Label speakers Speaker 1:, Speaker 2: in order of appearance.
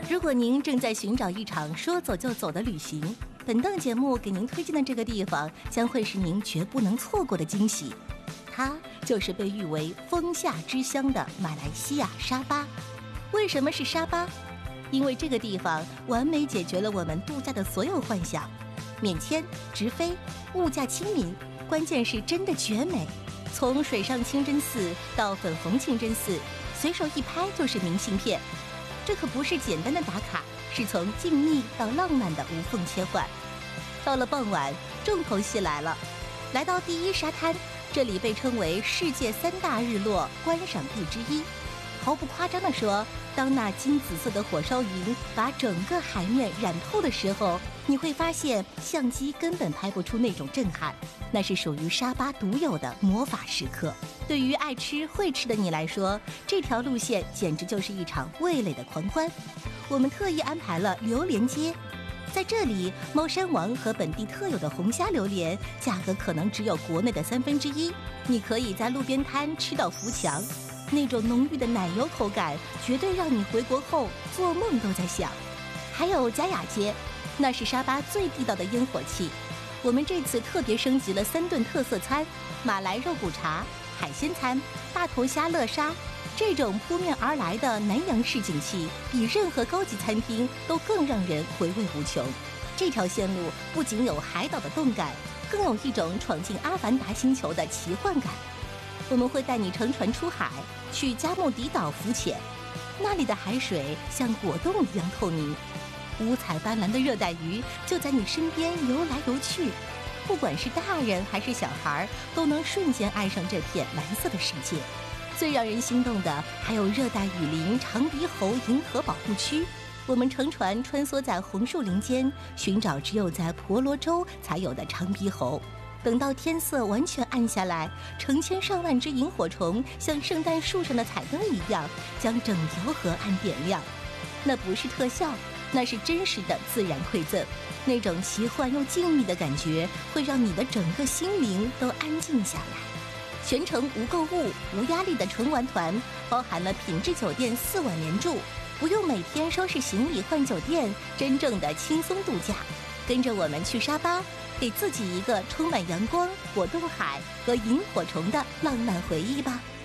Speaker 1: 如果您正在寻找一场说走就走的旅行，本档节目给您推荐的这个地方将会是您绝不能错过的惊喜。它就是被誉为风夏之乡的马来西亚沙巴。为什么是沙巴？因为这个地方完美解决了我们度假的所有幻想，免签、直飞，物价亲民，关键是真的绝美。从水上清真寺到粉红清真寺，随手一拍就是明信片。这可不是简单的打卡，是从静谧到浪漫的无缝切换。到了傍晚，重头戏来了，来到第一沙滩，这里被称为世界3大日落观赏地之一。毫不夸张地说，当那金紫色的火烧云把整个海面染透的时候，你会发现相机根本拍不出那种震撼，那是属于沙巴独有的魔法时刻。对于爱吃会吃的你来说，这条路线简直就是一场味蕾的狂欢。我们特意安排了榴莲街，在这里，猫山王和本地特有的红虾榴莲价格可能只有国内的1/3，你可以在路边摊吃到扶墙，那种浓郁的奶油口感绝对让你回国后做梦都在想。还有佳雅街，那是沙巴最地道的烟火气。我们这次特别升级了3顿特色餐，马来肉骨茶、海鲜餐、大头虾乐沙。这种扑面而来的南洋式景气，比任何高级餐厅都更让人回味无穷。这条线路不仅有海岛的动感，更有一种闯进阿凡达星球的奇幻感。我们会带你乘船出海，去加木迪岛浮潜，那里的海水像果冻一样透明，五彩斑斓的热带鱼就在你身边游来游去。不管是大人还是小孩，都能瞬间爱上这片蓝色的世界。最让人心动的还有热带雨林长鼻猴银河保护区，我们乘船穿梭在红树林间，寻找只有在婆罗洲才有的长鼻猴。等到天色完全暗下来，成千上万只萤火虫像圣诞树上的彩灯一样，将整条河岸点亮。那不是特效，那是真实的自然馈赠。那种奇幻又静谧的感觉，会让你的整个心灵都安静下来。全程无购物、无压力的纯玩团，包含了品质酒店4晚连住，不用每天收拾行李换酒店，真正的轻松度假。跟着我们去沙巴，给自己一个充满阳光、果冻海和萤火虫的浪漫回忆吧。